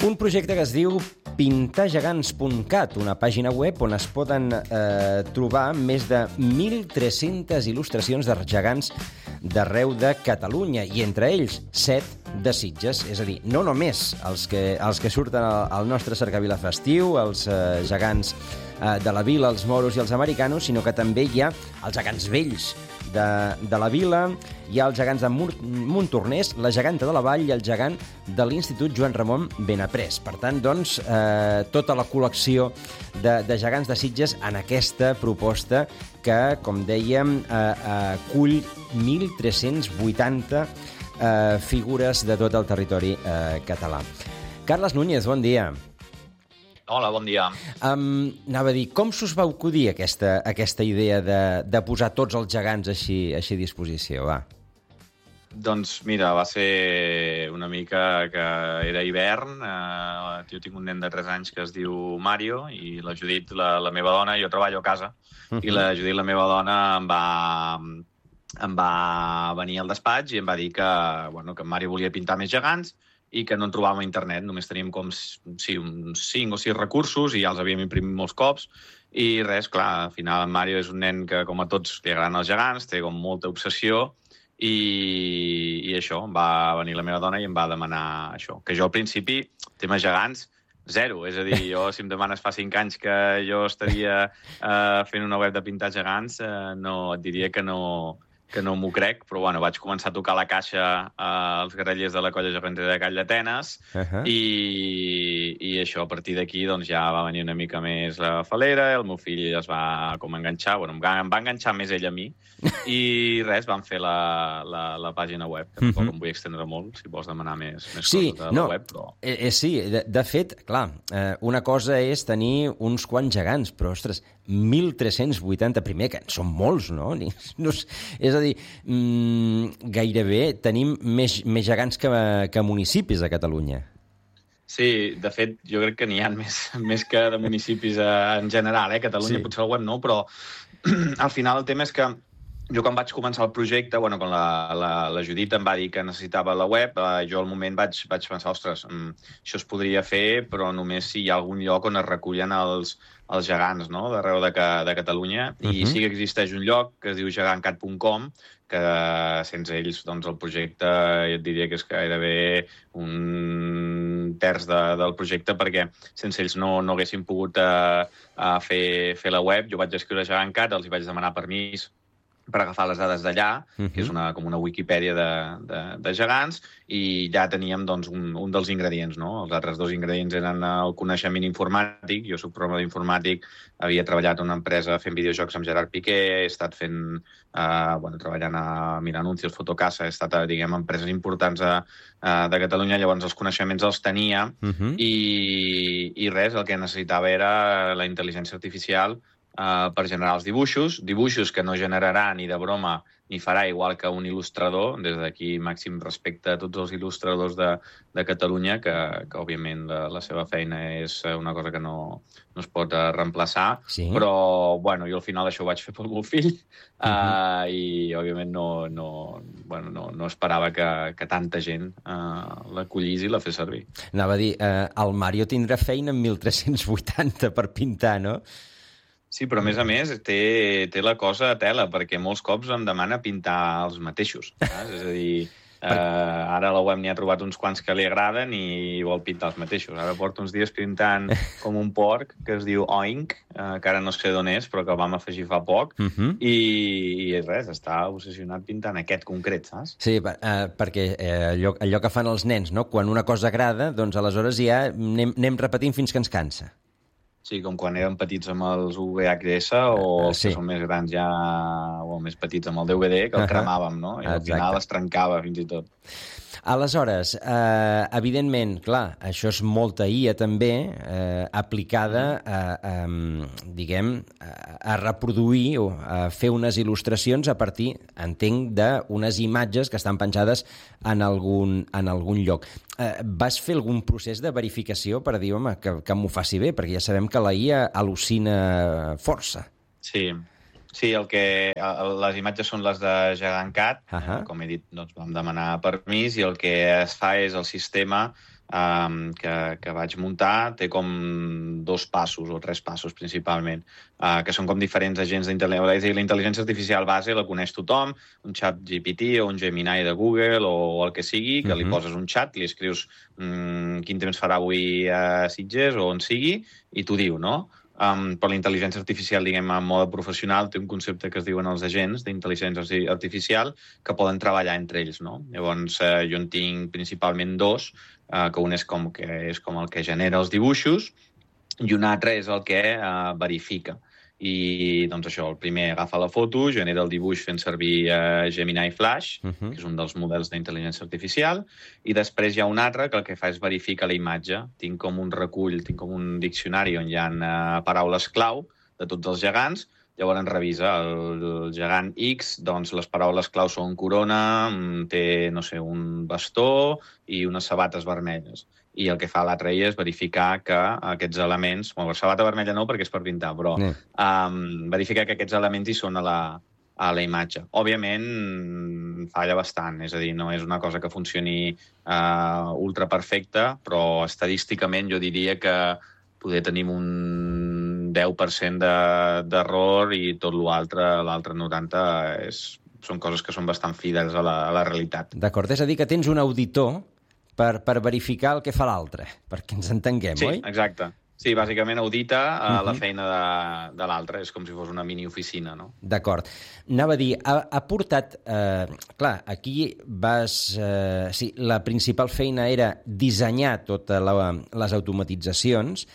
Un projecte que es diu pintargegants.cat, una pàgina web on es poden trobar més de 1.300 il·lustracions de gegants d'arreu de Catalunya, i entre ells 7 de Sitges. És a dir, no només els que surten al nostre cercavila festiu, els gegants de la vila, els moros i els americanos, sinó que també hi ha els gegants vells de la vila, hi ha els gegants de Montornès, la geganta de la Vall i el gegant de l'Institut Joan Ramon Benaprés. Per tant, doncs, tota la col·lecció de gegants de Sitges en aquesta proposta que, com dèiem, acull 1.380 figures de tot el territori català. Carles Núñez, bon dia. Hola, bon dia. Anava a dir, com s'us va acudir aquesta idea de posar tots els gegants així a disposició? Va. Doncs mira, va ser una mica que era hivern. Jo tinc un nen de 3 anys que es diu Mario, i la Judit, la meva dona, jo treballo a casa, i la Judit, la meva dona, em va venir al despatx i em va dir que en Mario volia pintar més gegants i que no en trobàvem a internet. Només teníem uns 5 o 6 recursos i ja els havíem imprimit molts cops. I res, clar, al final en Mario és un nen que, com a tots, li agraden els gegants, té com molta obsessió, i això, va venir la meva dona i em va demanar això. Que jo al principi, tema gegants, zero. És a dir, jo, si em demanes fa 5 anys que jo estaria fent una web de pintar gegants, no, et diria que no m'ho crec, però vaig començar a tocar la caixa als grallers de la Colla Gegantera de Call d'Atenes, i això, a partir d'aquí, doncs ja va venir una mica més la falera, el meu fill es va com enganxar, em va enganxar més ell a mi, i res, vam fer la pàgina web, que tampoc em vull extendre molt, si vols demanar més coses de la web, però... Sí, de fet, clar, una cosa és tenir uns quants gegants, però, ostres, 1.380, primer, que són molts, no? És a dir, gairebé tenim més gegants que municipis a Catalunya. Sí, de fet, jo crec que n'hi ha més que de municipis en general, Catalunya, sí. Potser el web no, però al final el tema és que jo quan vaig començar el projecte, quan la Judit em va dir que necessitava la web, jo al moment vaig pensar, ostres, això es podria fer, però només si hi ha algun lloc on es recullen els gegants, no?, d'arreu de Catalunya. I sí que existeix un lloc que es diu gegantcat.com, que sense ells, doncs, el projecte, jo et diria que és gairebé un terç del projecte, perquè sense ells no haguéssim pogut fer la web. Jo vaig escriure Gegantcat, els hi vaig demanar permís per agafar les dades d'allà, que és com una Wikipedia de gegants, i ja teníem, doncs, un dels ingredients, no? Els altres 2 ingredients eren el coneixement informàtic. Jo soc programador informàtic, havia treballat a una empresa fent videojocs amb Gerard Piqué, he estat treballant a Miranuncis, Fotocasa, he estat, diguem, empreses importants de Catalunya, llavors els coneixements els tenia, i res, el que necessitava era la intel·ligència artificial per generar els dibuixos que no generarà ni de broma ni farà igual que un il·lustrador. Des d'aquí, màxim respecte a tots els il·lustradors de Catalunya, que òbviament la seva feina és una cosa que no es pot reemplaçar, però jo al final això ho vaig fer pel meu fill, i òbviament no esperava que tanta gent l'acollís i la fes servir. Anava a dir, el Mario tindrà feina amb 1.380 per pintar, no? Sí, però a més té la cosa a tela, perquè molts cops em demana pintar els mateixos. Saps? És a dir, ara la web n'hi ha trobat uns quants que li agraden i vol pintar els mateixos. Ara porto uns dies pintant com un porc que es diu Oink, que ara no sé d'on és, però que el vam afegir fa poc, i res, està obsessionat pintant aquest concret, saps? Sí, perquè allò que fan els nens, no? Quan una cosa agrada, doncs aleshores ja anem repetint fins que ens cansa. Sí, com quan érem petits amb els VHS, o els que són més grans ja, o més petits amb el DVD, que el cremàvem, no? I al final es trencava fins i tot. Aleshores, evidentment, clar, això és molta IA també, aplicada a reproduir o a fer unes il·lustracions a partir, entenc, d'unes imatges que estan penjades en algun lloc. Vas fer algun procés de verificació per dir, home, que m'ho faci bé? Perquè ja sabem que la IA al·lucina força. Sí, les imatges són les de Gegantcat. Com he dit, doncs vam demanar permís, i el que es fa és el sistema que vaig muntar té com 2 passos o 3 passos principalment, que són com diferents agents d'intel·ligència. La intel·ligència artificial base la coneix tothom, un xat GPT o un Gemini de Google o el que sigui, que li poses un xat, li escrius quin temps farà avui a Sitges o on sigui, i t'ho diu, no? Però la intel·ligència artificial, diguem, en mode professional, té un concepte que es diuen els agents d'intel·ligència artificial que poden treballar entre ells, no? Llavors, jo en tinc principalment 2, que un és com el que genera els dibuixos i un altre és el que verifica. I, doncs això, el primer agafa la foto, genera el dibuix fent servir Gemini Flash, que és un dels models d'intel·ligència artificial, i després hi ha un altre que el que fa és verificar la imatge. Tinc com un recull, tinc com un diccionari on hi ha paraules clau de tots els gegants. Llavors revisa el gegant X, doncs les paraules clau són corona, té, no sé, un bastó i unes sabates vermelles. I el que fa l'altre és verificar que aquests elements... Bueno, la sabata vermella no, perquè és per pintar, però verificar que aquests elements hi són a la imatge. Òbviament, falla bastant, és a dir, no és una cosa que funcioni ultra perfecta, però estadísticament jo diria que poder tenim un 10% d'error i tot l'altre 90% són coses que són bastant fidels a la realitat. D'acord, és a dir, que tens un auditor per verificar el que fa l'altre, perquè ens entenguem, oi? Sí, exacte. Sí, bàsicament audita la feina de l'altre, és com si fos una mini-oficina, no? D'acord. Anava a dir, ha portat... clar, aquí vas... sí, la principal feina era dissenyar totes les automatitzacions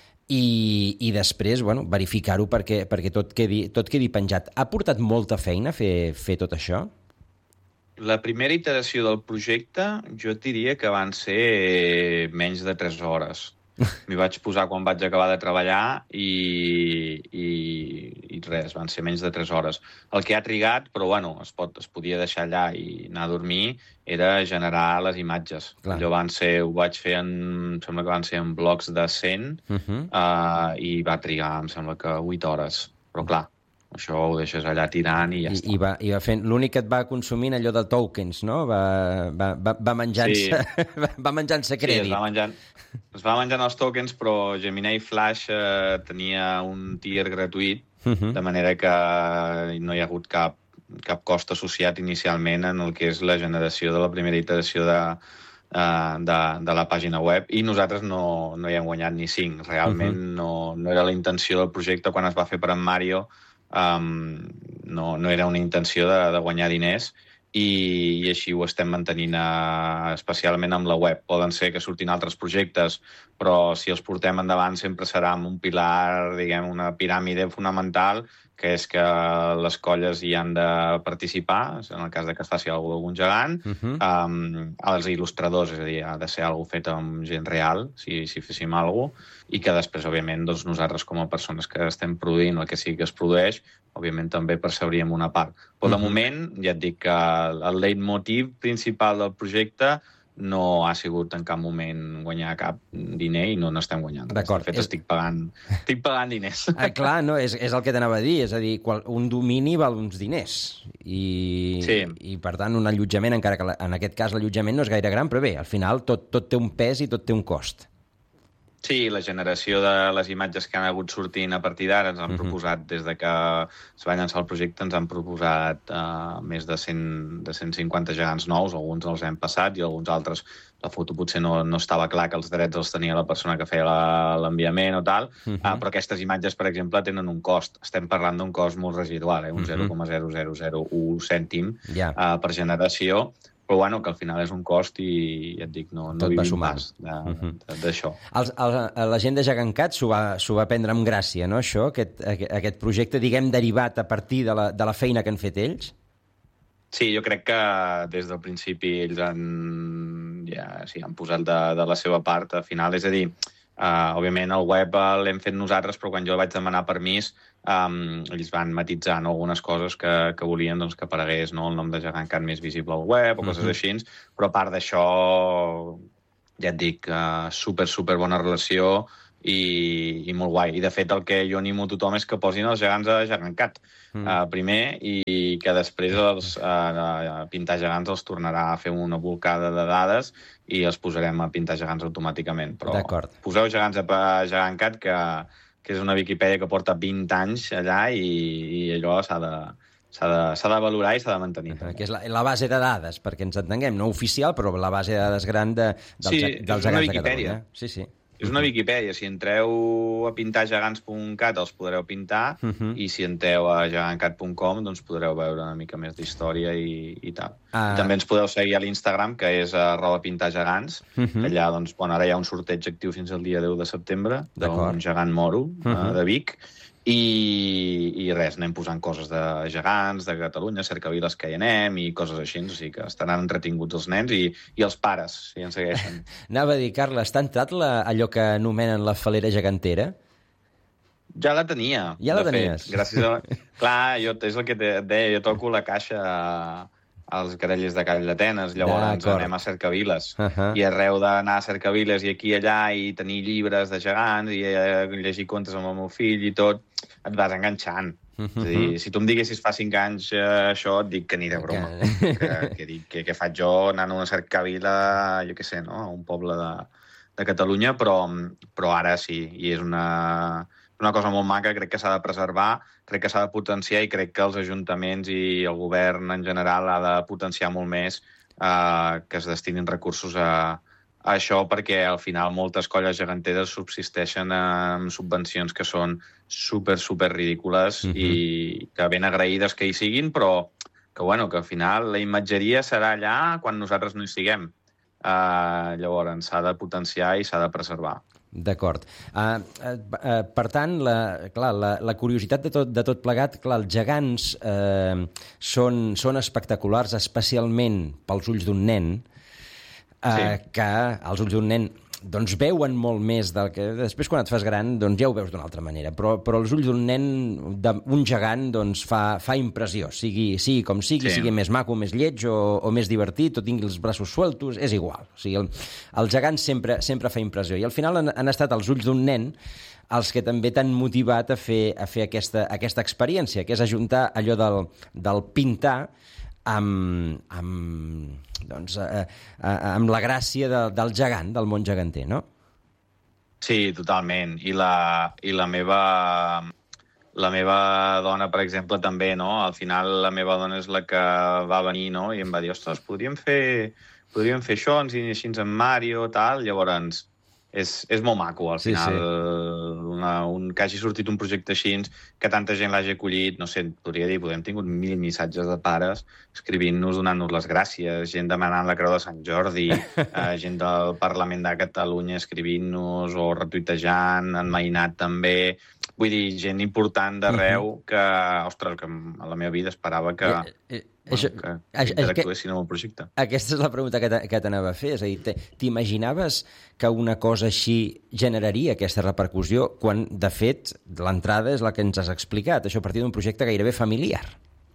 i després, bueno, verificar-ho perquè tot quedi penjat. Ha portat molta feina fer tot això? La primera iteració del projecte jo et diria que van ser menys de 3 hores. M'hi vaig posar quan vaig acabar de treballar i res, van ser menys de 3 hores. El que ha trigat, però bueno, es podia deixar allà i anar a dormir, era generar les imatges. Clar. Allò ho vaig fer em sembla que van ser en blocs de 100 i va trigar, em sembla que 8 hores. Però clar, això ho deixes allà tirant i ja està. I va fent... L'únic que et va consumint allò de tokens, no? Va menjant-se crèdit. Sí, es va menjant els tokens, però Gemini Flash tenia un tier gratuït, de manera que no hi ha hagut cap cost associat inicialment en el que és la generació de la primera iteració de la pàgina web, i nosaltres no hi hem guanyat ni 5. Realment no era la intenció del projecte quan es va fer per en Mario. No era una intenció de guanyar diners i així ho estem mantenint especialment amb la web. Poden ser que surtin altres projectes, però si els portem endavant sempre serà amb un pilar, diguem, una piràmide fonamental, que és que les colles hi han de participar, en el cas que es faci algun gegant, els il·lustradors, és a dir, ha de ser alguna fet amb gent real, si féssim alguna cosa, i que després, òbviament, doncs, nosaltres com a persones que estem produint el que sigui que es produeix, òbviament també percebríem una part. Però de moment, ja et dic que el leitmotiv principal del projecte no ha sigut en cap moment guanyar cap diner i no n'estem guanyant. D'acord. De fet, estic pagant diners. Clar, no, és el que t'anava a dir. És a dir, un domini val uns diners. I per tant, un allotjament, encara que en aquest cas l'allotjament no és gaire gran, però bé, al final tot té un pes i tot té un cost. Sí, la generació de les imatges que han hagut sortint a partir d'ara ens han proposat, des de que es va llançar el projecte, ens han proposat més de 150 gegants nous, alguns els hem passat i alguns altres la foto potser no estava clar que els drets els tenia la persona que feia l'enviament o tal, però aquestes imatges, per exemple, tenen un cost. Estem parlant d'un cost molt residual, un 0,0001 cèntim per generació, però bueno, que al final és un cost i ja et dic, no vivim pas d'això. La gent de GegantCat s'ho va prendre amb gràcia, no, això? Aquest projecte, diguem, derivat a partir de la feina que han fet ells? Sí, jo crec que des del principi ells han posat de la seva part al final. És a dir, òbviament el web l'hem fet nosaltres, però quan jo vaig demanar permís ells van matitzant algunes coses que volien que aparegués el nom de GegantCat més visible al web o coses així, però a part d'això ja et dic, super bona relació i molt guai. I, de fet, el que jo animo a tothom és que posin els gegants a Gegantcat primer i que després Pintar Gegants els tornarà a fer una bolcada de dades i els posarem a Pintar Gegants automàticament. Però poseu gegants a Gegantcat, que és una Viquipèdia que porta 20 anys allà i allò s'ha de valorar i s'ha de mantenir. Que és la base de dades, perquè ens entenguem, no oficial, però la base de dades gran dels gegants de Catalunya. Sí. És una Viquipèdia. Si entreu a pintargegants.cat els podreu pintar i si entreu a gegantcat.com doncs podreu veure una mica més d'història i tal. També ens podeu seguir a l'Instagram, que és @pintargegants. Allà, doncs, ara hi ha un sorteig actiu fins al dia 10 de setembre d'un gegant moro de Vic. I res, anem posant coses de gegants, de Catalunya, cercaviles que hi anem i coses així, o sigui que estaran entretinguts els nens i els pares, si ens segueixen. Anava a dir, Carles, t'ha entrat allò que anomenen la falera gegantera? Ja la tenia, ja la tenies. Fet. Gràcies a... Clar, és el que et deia, jo toco la caixa als Grallers de Call d'Atenes, llavors anem a cercaviles. I arreu d'anar a cercaviles i aquí i allà i tenir llibres de gegants i llegir contes amb el meu fill i tot, et vas enganxant. És a dir, si tu em diguessis fa 5 anys això, et dic que ni de broma. Què faig jo anant a una cercavila, jo què sé, no? A un poble de Catalunya, però ara sí, i és una cosa molt maca, crec que s'ha de preservar, crec que s'ha de potenciar i crec que els ajuntaments i el govern en general ha de potenciar molt més que es destinin recursos a això, perquè al final moltes colles geganteres subsisteixen amb subvencions que són super ridícules i que ben agraïdes que hi siguin, però que al final la imatgeria serà allà quan nosaltres no hi siguem. Llavors s'ha de potenciar i s'ha de preservar. D'acord. Per tant, la curiositat de tot plegat, clar, els gegants són espectaculars, especialment pels ulls d'un nen, que els ulls d'un nen doncs veuen molt més del que... Després, quan et fas gran, doncs ja ho veus d'una altra manera. Però els ulls d'un nen, d'un gegant, doncs fa impressió. Sigui com sigui, sigui més maco, més lleig o més divertit, o tingui els braços sueltos, és igual. O sigui, el gegant sempre fa impressió. I al final han estat els ulls d'un nen els que també t'han motivat a fer aquesta experiència, que és ajuntar allò del pintar amb la gràcia del gegant, del món geganter, no? Sí, totalment. I la meva dona, per exemple, també, no? Al final la meva dona és la que va venir, no? I em va dir, ostres, podríem fer això, ens així en Mario, tal. Llavors, és molt maco, al final, que hagi sortit un projecte així, que tanta gent l'hagi acollit, no sé, podria dir, hem tingut 1000 missatges de pares escrivint-nos, donant-nos les gràcies, gent demanant la Creu de Sant Jordi, gent del Parlament de Catalunya escrivint-nos o retuitejant, en Mainat també, vull dir, gent important d'arreu que, ostres, que a la meva vida esperava que interactuessin amb el projecte. Aquesta és la pregunta que t'anava a fer, és a dir, t'imaginaves que una cosa així generaria aquesta repercussió quan, de fet, l'entrada és la que ens has explicat, això a partir d'un projecte gairebé familiar?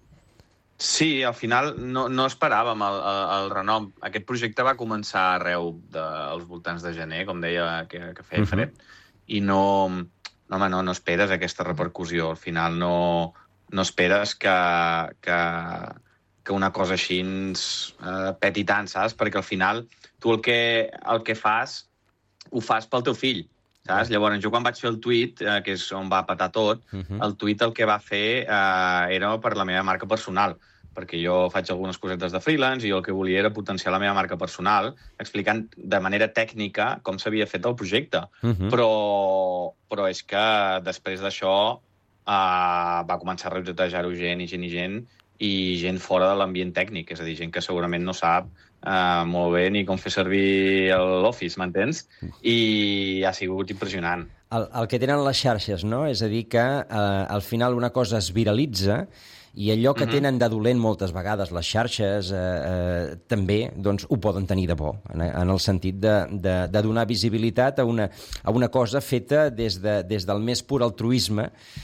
Sí, al final no esperàvem el renom. Aquest projecte va començar arreu als voltants de gener, com deia, que feia fred, i no esperes aquesta repercussió. Al final no esperes que una cosa així peti tant, saps? Perquè al final tu el que fas, ho fas pel teu fill, saps? Llavors, jo quan vaig fer el tuit, que és on va petar tot, el tuit el que va fer era per la meva marca personal, perquè jo faig algunes cosetes de freelance i el que volia era potenciar la meva marca personal, explicant de manera tècnica com s'havia fet el projecte. Però és que després d'això va començar a reutejar-ho gent i gent fora de l'ambient tècnic, és a dir, gent que segurament no sap molt bé ni com fer servir l'Office, m'entens? I ha sigut impressionant. El que tenen les xarxes, no? És a dir, que al final una cosa es viralitza i allò que tenen de dolent moltes vegades les xarxes també doncs, ho poden tenir de bo, en el sentit de donar visibilitat a una cosa feta des del més pur altruisme,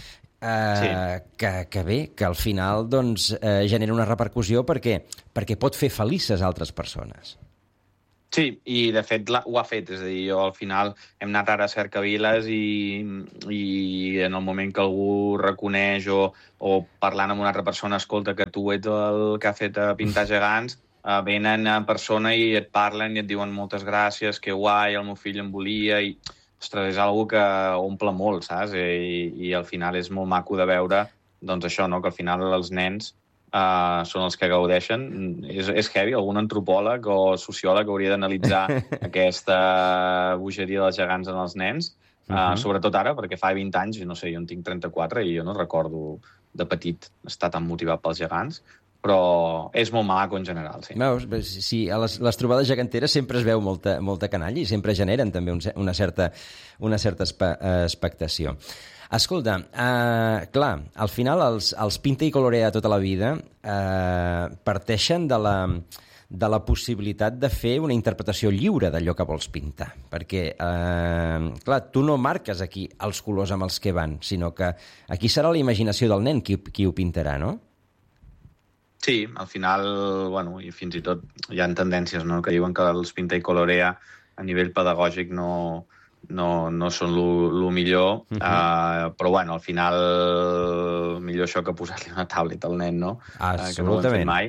que al final doncs, genera una repercussió perquè pot fer felices altres persones. Sí, i de fet ho ha fet, és a dir, jo al final hem anat ara a cercaviles i en el moment que algú reconeix o parlant amb una altra persona, escolta que tu ets el que ha fet pintar gegants, venen en persona i et parlen i et diuen moltes gràcies, que guai, el meu fill em volia, i ostres, és algo que omple molt, saps? I al final és molt maco de veure, doncs això, no? Que al final els nens són els que gaudeixen. És heavy, algun antropòleg o sociòleg hauria d'analitzar aquesta bogeria dels gegants en els nens, sobretot ara, perquè fa 20 anys, no sé, jo en tinc 34 i jo no recordo de petit estar tan motivat pels gegants, però és molt maco en general, sí. Veus, sí, a les trobades geganteres sempre es veu molta canalla i sempre generen també una certa expectació. Escolta, clar, al final els Pinta i Colorea tota la vida parteixen de la possibilitat de fer una interpretació lliure d'allò que vols pintar, perquè, clar, tu no marques aquí els colors amb els que van, sinó que aquí serà la imaginació del nen qui ho pintarà, no? Sí, al final, bueno, i fins i tot hi ha tendències, no?, que diuen que els Pinta i Colorea a nivell pedagògic no són lo millor, però bueno, al final millor això que posar-li una tablet al nen, no? Que no ho hem fet mai.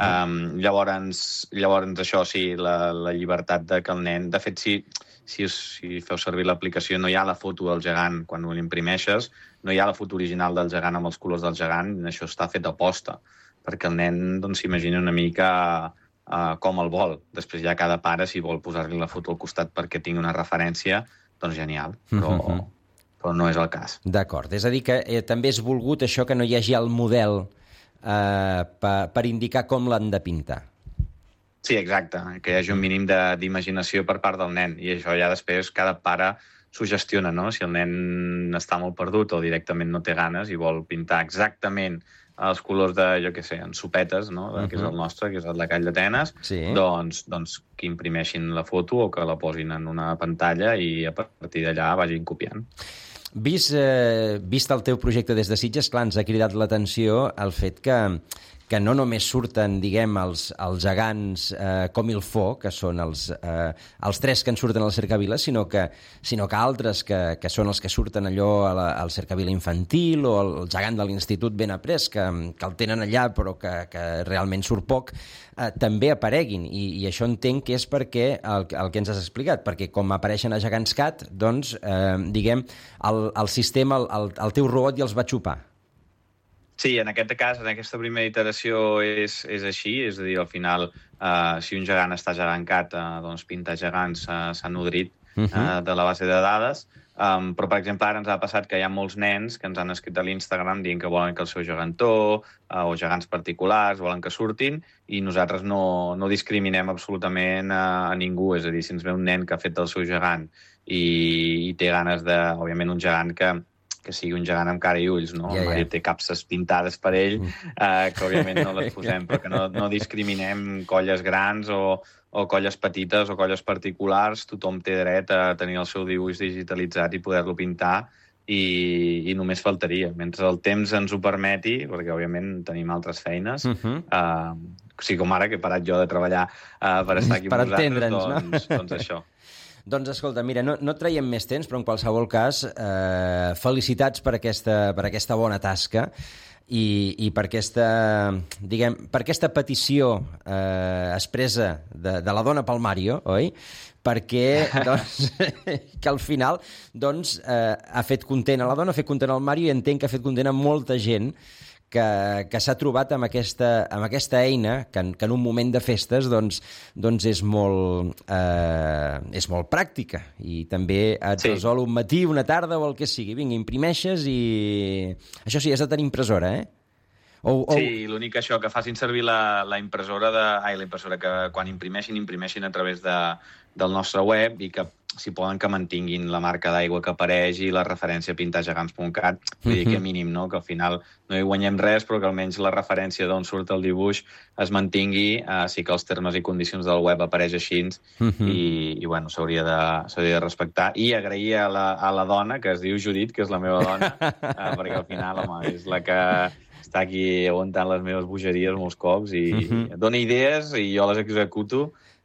Llavors això sí, la llibertat de que el nen... De fet, si feu servir l'aplicació, no hi ha la foto del gegant quan ho l'imprimeixes, no hi ha la foto original del gegant amb els colors del gegant, això està fet a posta, perquè el nen doncs, s'imagina una mica com el vol. Després ja cada pare, si vol posar-li la foto al costat perquè tingui una referència, doncs genial, però no és el cas. D'acord, és a dir que també és volgut això que no hi hagi el model per indicar com l'han de pintar. Sí, exacte, que hi hagi un mínim d'imaginació per part del nen, i això ja després cada pare s'ho gestiona, no? Si el nen està molt perdut o directament no té ganes i vol pintar exactament els colors de, jo què sé, en sopetes, no? Que és el nostre, que és el de Call d'Atenes, sí. doncs que imprimeixin la foto o que la posin en una pantalla i a partir d'allà vagin copiant. Vist el teu projecte des de Sitges, clar, ens ha cridat l'atenció el fet que no només surten, diguem, els gegants com il fo, que són els 3 que en surten a la cercavila, sinó que altres que són els que surten allò al cercavila infantil o el gegant de l'institut ben après, que el tenen allà però que realment surt poc, també apareguin. I això entenc que és perquè el que ens has explicat, perquè com apareixen a Gegants Cat, doncs, diguem, el sistema, el teu robot ja els va xupar. Sí, en aquest cas, en aquesta primera iteració és així, és a dir, al final, si un gegant està gegancat, doncs Pintar Gegants s'ha nodrit de la base de dades, però, per exemple, ara ens ha passat que hi ha molts nens que ens han escrit a l'Instagram dient que volen que el seu gegantó o gegants particulars volen que surtin, i nosaltres no discriminem absolutament a ningú, és a dir, si ens ve un nen que ha fet el seu gegant i té ganes de, òbviament, un gegant que sigui un gegant amb cara i ulls, no? El Mario té capses pintades per ell, que òbviament no les posem, però que no discriminem colles grans o colles petites o colles particulars. Tothom té dret a tenir el seu dibuix digitalitzat i poder-lo pintar, i només faltaria. Mentre el temps ens ho permeti, perquè òbviament tenim altres feines, sigui com ara, que he parat jo de treballar per estar aquí amb vosaltres, doncs això. Doncs escolta, mira, no traiem més temps, però en qualsevol cas, felicitats per aquesta bona tasca i per aquesta petició expressa de la dona pel Mario, oi? Perquè doncs, que al final doncs, ha fet content a la dona, ha fet content al Mario, i entenc que ha fet content a molta gent que s'ha trobat amb aquesta eina que en un moment de festes doncs és molt pràctica, i també et resol un matí, una tarda o el que sigui. Vinga, imprimeixes i... Això sí, has de tenir impressora, eh? Sí, l'únic això, que facin servir la impressora que quan imprimeixin a través del nostre web, i que si poden que mantinguin la marca d'aigua que apareix i la referència a pintargegants.cat, vull dir que mínim, no? Que al final no hi guanyem res, però que almenys la referència d'on surt el dibuix es mantingui, sí que els termes i condicions del web apareix així, i bueno, s'hauria de respectar. I agrair a la dona, que es diu Judit, que és la meva dona, perquè al final, home, és la que està aquí aguantant les meves bogeries molts cops i dona idees i jo les executo,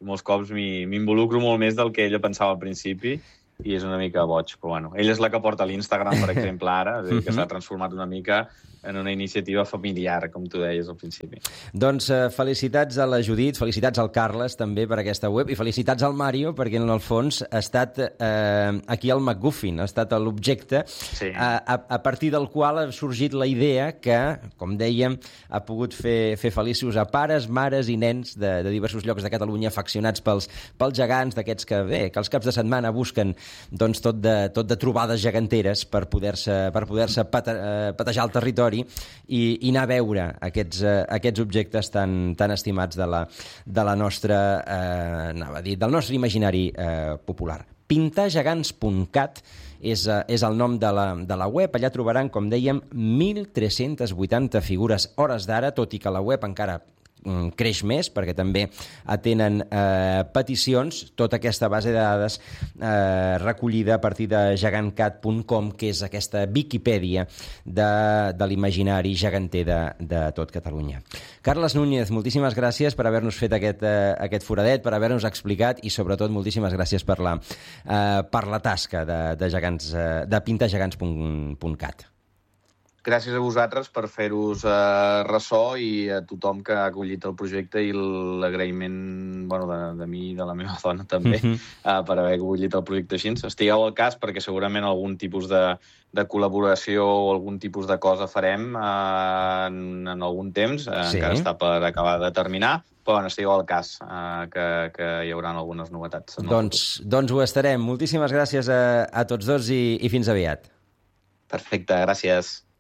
molts cops m'involucro molt més del que ella pensava al principi i és una mica boig, però bueno. Ella és la que porta l'Instagram, per exemple, ara, és a dir, que s'ha transformat una mica en una iniciativa familiar, com tu deies al principi. Doncs felicitats a la Judit, felicitats al Carles també per aquesta web i felicitats al Mario perquè en el fons ha estat aquí el MacGuffin, ha estat l'objecte a partir del qual ha sorgit la idea que, com dèiem, ha pogut fer feliços a pares, mares i nens de diversos llocs de Catalunya afeccionats pels gegants, d'aquests que els caps de setmana busquen doncs, tot de trobades geganteres per poder-se patejar el territori i anar a veure aquests objectes tan estimats de la nostra, del nostre imaginari popular. Pintargegants.cat és el nom de la web. Allà trobaran, com dèiem, 1.380 figures hores d'ara, tot i que la web encara creix més, perquè també atenen peticions, tota aquesta base de dades recollida a partir de gegantcat.com, que és aquesta Viquipèdia de l'imaginari geganter de tot Catalunya. Carles Núñez, moltíssimes gràcies per haver-nos fet aquest foradet, per haver-nos explicat i, sobretot, moltíssimes gràcies per la tasca de pintargegants.cat. Gràcies a vosaltres per fer-vos ressò i a tothom que ha acollit el projecte i l'agraïment de mi i de la meva dona també per haver acollit el projecte així. Estigueu al cas perquè segurament algun tipus de col·laboració o algun tipus de cosa farem en algun temps, encara està per acabar de terminar, però estigueu al cas que hi haurà algunes novetats. Doncs ho estarem. Moltíssimes gràcies a tots dos i fins aviat. Perfecte, gràcies.